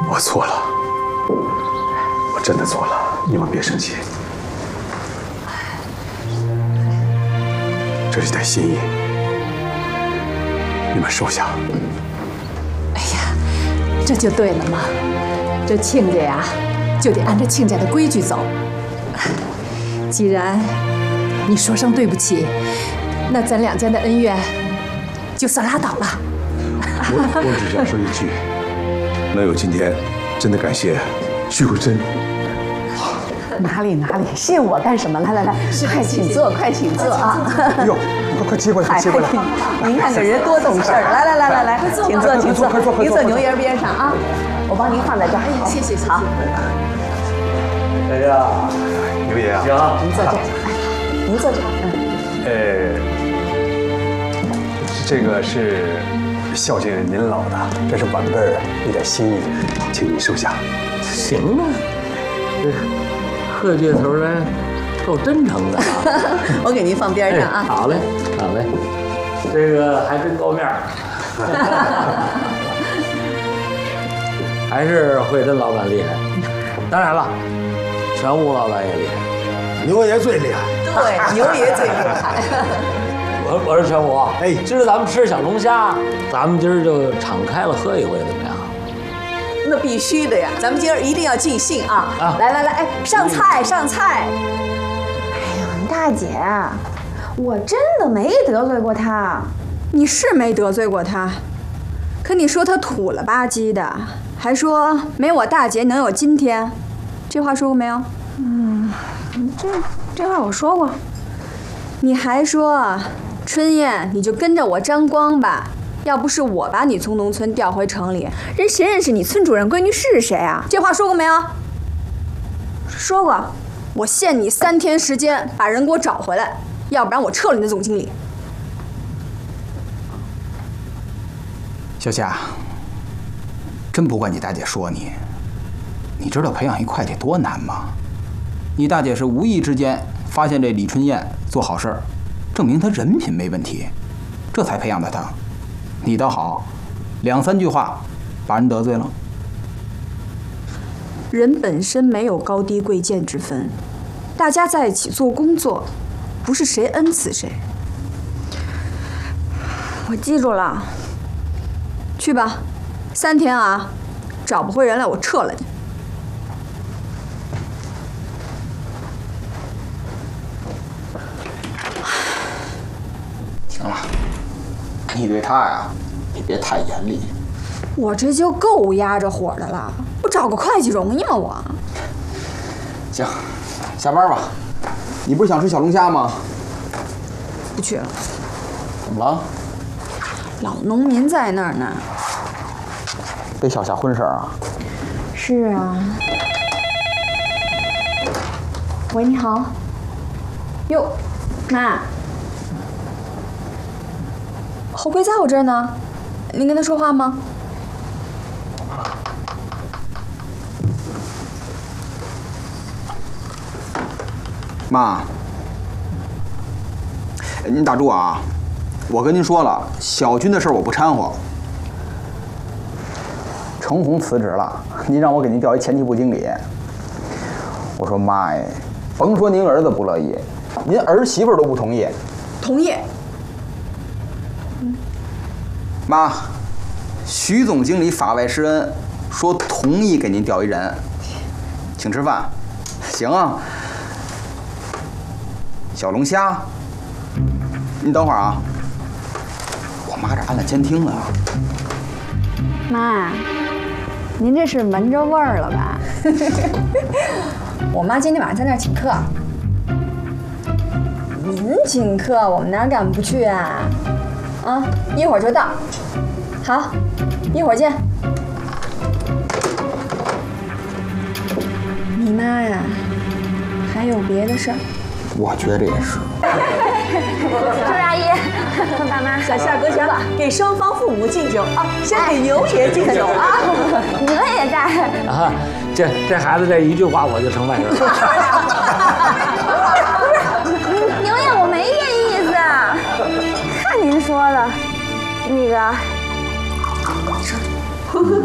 我错了，我真的错了，你们别生气。这是袋心意，你们收下。 哎呀，这就对了嘛，这亲家呀，就得按照亲家的规矩走。既然你说声对不起，那咱两家的恩怨就算拉倒了。 我只想说一句，能有今天，真的感谢徐慧珍。 哪里，谢我干什么？来，快请坐，快请坐啊！ 哎呦，快接过来，接过来！ 您看这人多懂事儿！来，请坐，您坐牛爷边上啊，我帮您放在这儿。 谢谢。 好， 在这儿， 牛爷啊， 行， 您坐这儿，您坐这呃， 儿。 这个是孝敬您老的，这是晚辈儿一点心意，请您收下。 行啊，这贺这头来够真诚的啊！ 我给您放边上啊。 好嘞，这个还真够面儿。还是慧珍老板厉害，当然了，全屋老板也厉害， 牛爷最厉害。 对，牛爷最厉害。 我是全屋，哎，今儿咱们吃小龙虾，咱们今儿就敞开了喝一回，怎么样？ 那必须的呀，咱们今儿一定要尽兴啊！来，哎，上菜！ 哎呦，大姐，我真的没得罪过他。 你是没得罪过他，可你说他土了吧唧的，还说没我大姐能有今天，这话说过没有？ 这话我说过。 你还说，春燕你就跟着我沾光吧。要不是我把你从农村调回城里，人谁认识你村主任闺女是谁啊？这话说过没有？ 说过。 我限你3天时间把人给我找回来，要不然我撤了你的总经理。 小夏，真不怪你大姐说你。你知道培养一会计多难吗？你大姐是无意之间发现这李春燕做好事儿，证明她人品没问题，这才培养的她。你倒好，2、3句话把人得罪了。 人本身没有高低贵贱之分，大家在一起做工作，不是谁恩赐谁。 我记住了。 去吧，3天啊，找不回人来我撤了你。 行了，你对他呀，也别太严厉。 我这就够压着火的了，我找个会计容易吗？我。 行，下班吧。你不是想吃小龙虾吗？ 不去了。 怎么了？ 老农民在那儿呢。 得小夏婚事啊。 是啊。喂，你好。哟，妈。 侯贵在我这儿呢，您跟他说话吗？ 妈，您打住啊！我跟您说了，小军的事儿我不掺和。程红辞职了，您让我给您调一前期部经理。我说妈呀，甭说您儿子不乐意，您儿媳妇都不同意。 同意。 妈，徐总经理法外施恩，说同意给您调一人，请吃饭。行啊。小龙虾，您等会儿啊。我妈这安了监听呢。 妈，您这是闻着味儿了吧？ 我妈今天晚上在那儿请客。您请客，我们哪敢不去啊？啊，一会儿就到。好，一会儿见。你妈呀，还有别的事儿？ 我觉得也是。 周阿姨，爸妈， 小夏哥行了，给双方父母敬酒啊，先给牛爷敬酒啊。 你们也在。 啊，这孩子这一句话我就成外人了。 牛爷，我没这意思。看您说的，那个。